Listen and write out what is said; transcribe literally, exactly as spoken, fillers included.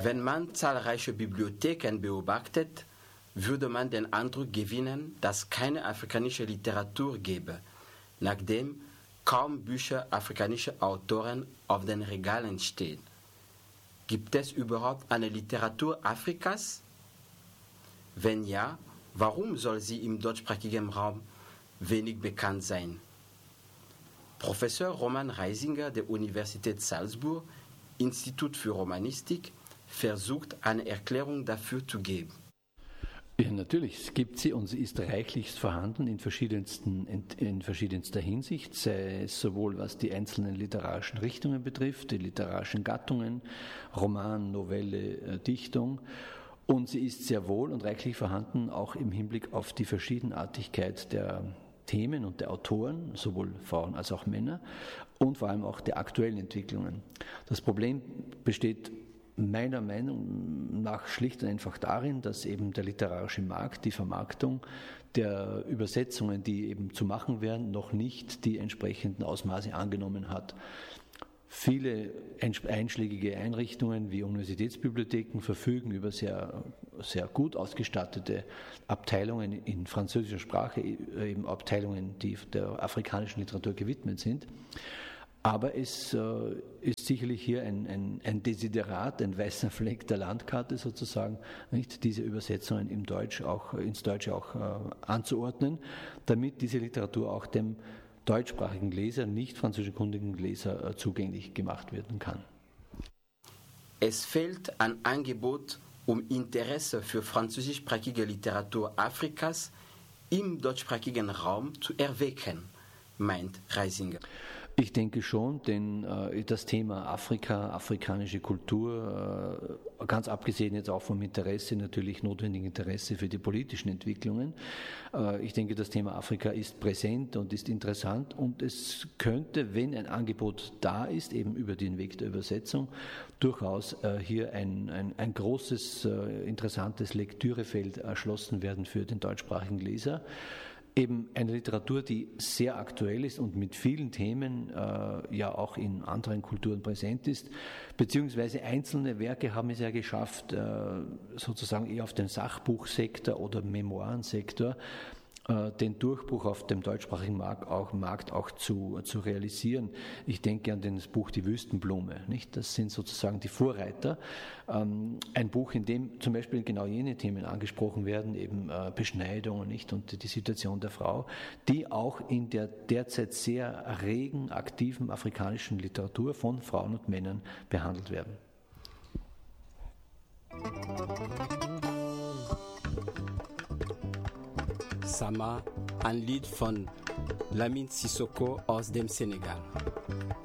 Wenn man zahlreiche Bibliotheken beobachtet, würde man den Eindruck gewinnen, dass keine afrikanische Literatur gäbe, nachdem kaum Bücher afrikanischer Autoren auf den Regalen stehen. Gibt es überhaupt eine Literatur Afrikas? Wenn ja, warum soll sie im deutschsprachigen Raum wenig bekannt sein? Professor Roman Reisinger der Universität Salzburg, Institut für Romanistik, versucht eine Erklärung dafür zu geben. Ja, natürlich, es gibt sie und sie ist reichlichst vorhanden in, verschiedensten, in, in verschiedenster Hinsicht, sei es sowohl was die einzelnen literarischen Richtungen betrifft, die literarischen Gattungen, Roman, Novelle, Dichtung. Und sie ist sehr wohl und reichlich vorhanden auch im Hinblick auf die Verschiedenartigkeit der Themen und der Autoren, sowohl Frauen als auch Männer, und vor allem auch der aktuellen Entwicklungen. Das Problem besteht meiner Meinung nach schlicht und einfach darin, dass eben der literarische Markt, die Vermarktung der Übersetzungen, die eben zu machen wären, noch nicht die entsprechenden Ausmaße angenommen hat. Viele einschlägige Einrichtungen wie Universitätsbibliotheken verfügen über sehr, sehr gut ausgestattete Abteilungen in französischer Sprache, eben Abteilungen, die der afrikanischen Literatur gewidmet sind. Aber es äh, ist sicherlich hier ein, ein, ein Desiderat, ein weißer Fleck der Landkarte sozusagen, nicht, diese Übersetzungen im Deutsch auch, ins Deutsche auch äh, anzuordnen, damit diese Literatur auch dem deutschsprachigen Leser, nicht französischkundigen Leser äh, zugänglich gemacht werden kann. Es fehlt an Angebot, um Interesse für französischsprachige Literatur Afrikas im deutschsprachigen Raum zu erwecken, meint Reisinger. Ich denke schon, denn äh, das Thema Afrika, afrikanische Kultur, äh, ganz abgesehen jetzt auch vom Interesse, natürlich notwendigen Interesse für die politischen Entwicklungen, äh, ich denke, das Thema Afrika ist präsent und ist interessant und es könnte, wenn ein Angebot da ist, eben über den Weg der Übersetzung, durchaus äh, hier ein, ein, ein großes, äh, interessantes Lektürefeld erschlossen werden für den deutschsprachigen Leser. Eben eine Literatur, die sehr aktuell ist und mit vielen Themen äh, ja auch in anderen Kulturen präsent ist, beziehungsweise einzelne Werke haben es ja geschafft, äh, sozusagen eher auf den Sachbuchsektor oder Memoirensektor äh, den Durchbruch auf dem deutschsprachigen Markt auch, Markt auch zu, zu realisieren. Ich denke an das Buch Die Wüstenblume, nicht? Das sind sozusagen die Vorreiter. Ähm, ein Buch, in dem zum Beispiel genau jene Themen angesprochen werden, eben äh, Beschneidung, nicht? Und die Situation der Frau, die auch in der derzeit sehr regen, aktiven afrikanischen Literatur von Frauen und Männern behandelt werden. Sama, ein Lied von Lamine Sissoko aus dem Senegal.